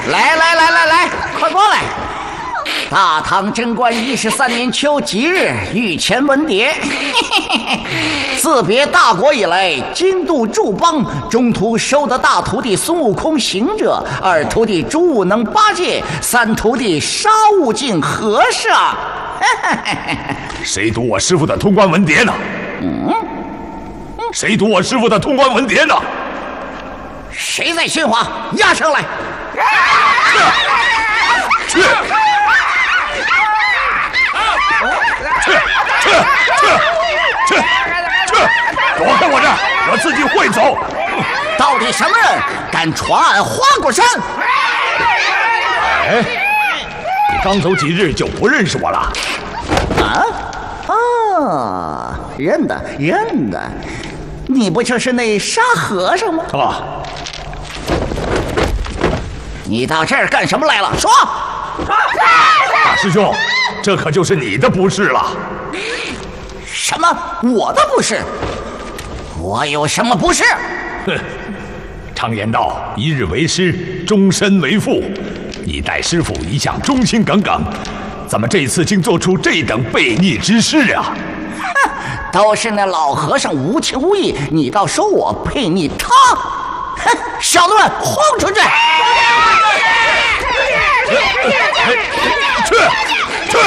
来，快过来！大唐贞观13年秋吉日，御前文牒。自别大国以来，京都诸邦中途收的大徒弟孙悟空行者，二徒弟朱武能八戒，三徒弟沙悟净和尚。 谁读我师傅的通关文牒呢？谁读我师傅的通关文牒呢？ 谁在训话？押上来！ 去！躲开我这儿，我自己会走。 到底什么人敢闯俺花果山？ 哎，你刚走几日就不认识我了？ 认得，你不就是那沙和尚吗？ 啊！ 你到这儿干什么来了？说！ 大师兄，这可就是你的不是了。 什么？我的不是？我有什么不是？ 哼！常言道，一日为师，终身为父。你待师傅一向忠心耿耿，怎么这次竟做出这等悖逆之事啊？ 哼，都是那老和尚无情无义，你倒说我悖逆他？哼，小子们，轰出去！去！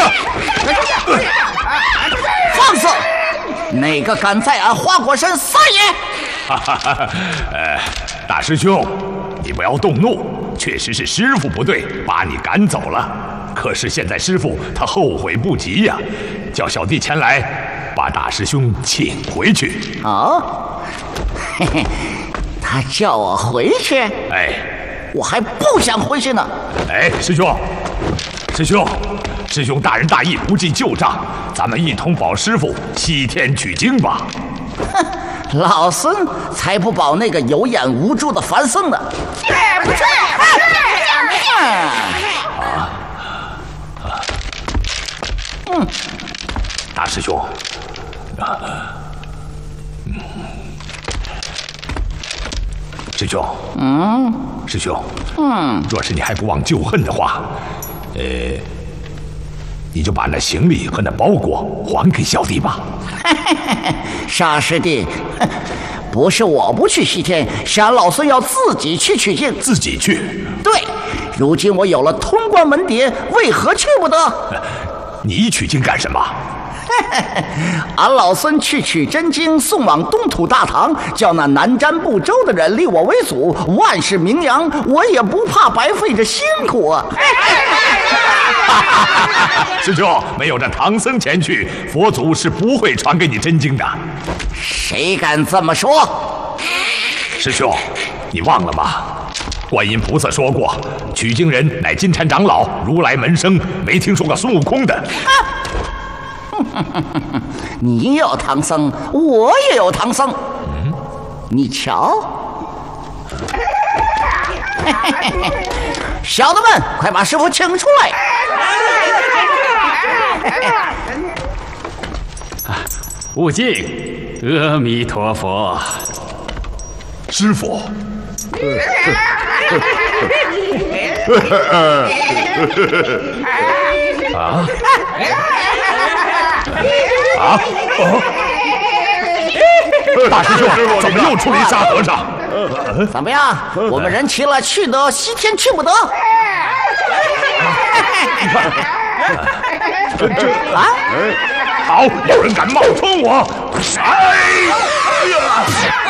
放肆！哪个敢在俺花果山撒野？ 大师兄，你不要动怒，确实是师傅不对，把你赶走了。可是现在师傅他后悔不及呀，叫小弟前来把大师兄请回去。 哦，嘿嘿，他叫我回去？ 哎， 我还不想回去呢。 哎，师兄大仁大义，不计旧账，咱们一同保师傅西天取经吧。 哼，老孙才不保那个有眼无珠的梵僧呢！不去！ 大师兄，师兄，若是你还不忘旧恨的话，你就把那行李和那包裹还给小弟吧。 沙师弟，不是我不去西天，是俺老孙要自己去取经。 自己去？ 对，如今我有了通关文牒，为何去不得？ 你取经干什么？ 俺老孙去取真经，送往东土大唐，叫那南瞻部洲的人立我为祖，万世名扬，我也不怕白费这辛苦啊！ 师兄，没有这唐僧前去，佛祖是不会传给你真经的。 谁敢这么说？ 师兄，你忘了吗？观音菩萨说过，取经人乃金蝉长老，如来门生，没听说过孙悟空的。 你有唐僧，我也有唐僧。你瞧，小子们，快把师傅请出来！ 悟净，阿弥陀佛。 师傅。大师兄，怎么又出了一沙和尚？ 怎么样？我们人齐了，去得西天，去不得。 好，有人敢冒充我！哎呀！